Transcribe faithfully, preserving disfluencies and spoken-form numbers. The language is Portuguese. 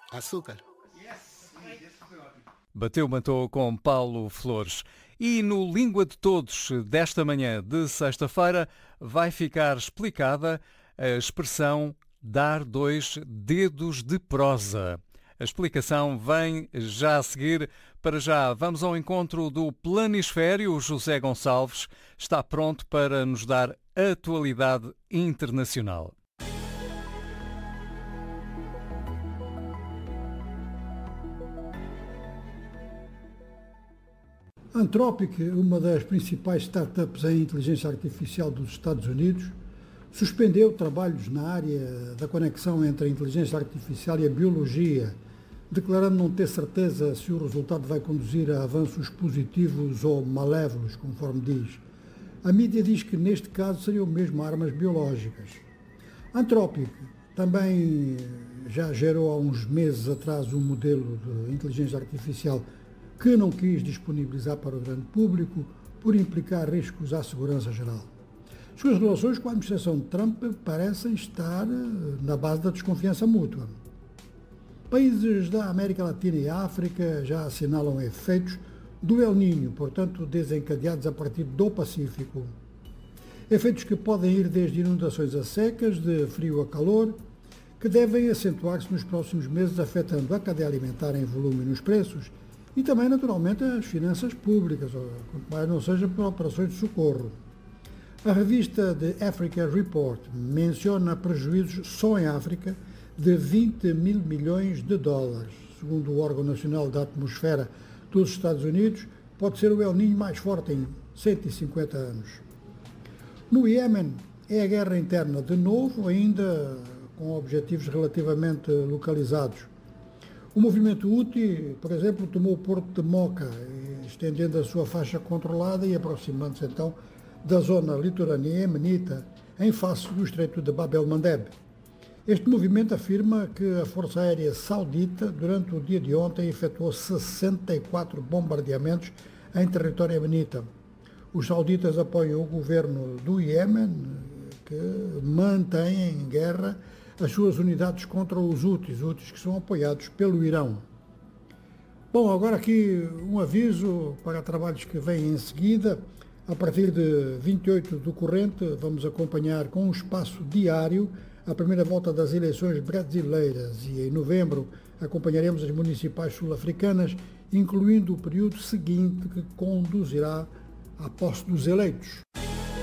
Açúcar. Bateu, matou com Paulo Flores. E no Língua de Todos desta manhã de sexta-feira vai ficar explicada a expressão dar dois dedos de prosa. A explicação vem já a seguir. Para já, vamos ao encontro do Planisfério. O José Gonçalves está pronto para nos dar a atualidade internacional. Anthropic, uma das principais startups em inteligência artificial dos Estados Unidos, suspendeu trabalhos na área da conexão entre a inteligência artificial e a biologia, declarando não ter certeza se o resultado vai conduzir a avanços positivos ou malévolos, conforme diz. A mídia diz que neste caso seriam mesmo armas biológicas. Anthropic também já gerou há uns meses atrás um modelo de inteligência artificial que não quis disponibilizar para o grande público por implicar riscos à segurança geral. Suas relações com a administração de Trump parecem estar na base da desconfiança mútua. Países da América Latina e África já assinalam efeitos do El Niño, portanto desencadeados a partir do Pacífico. Efeitos que podem ir desde inundações a secas, de frio a calor, que devem acentuar-se nos próximos meses, afetando a cadeia alimentar em volume e nos preços, e também, naturalmente, as finanças públicas, quanto mais não seja por operações de socorro. A revista The Africa Report menciona prejuízos só em África de vinte mil milhões de dólares. Segundo o órgão nacional da atmosfera dos Estados Unidos, pode ser o El Niño mais forte em cento e cinquenta anos. No Iêmen, é a guerra interna de novo, ainda com objetivos relativamente localizados. O movimento Houthi, por exemplo, tomou o porto de Mocha, estendendo a sua faixa controlada e aproximando-se então da zona litorânea iemenita, em face do estreito de Bab el-Mandeb. Este movimento afirma que a Força Aérea Saudita, durante o dia de ontem, efetuou sessenta e quatro bombardeamentos em território iemenita. Os sauditas apoiam o governo do Iêmen, que mantém em guerra as suas unidades contra os Houthis, Houthis que são apoiados pelo Irão. Bom, agora aqui um aviso para trabalhos que vêm em seguida. A partir de vinte e oito do corrente, vamos acompanhar com um espaço diário a primeira volta das eleições brasileiras e em novembro acompanharemos as municipais sul-africanas, incluindo o período seguinte que conduzirá à posse dos eleitos.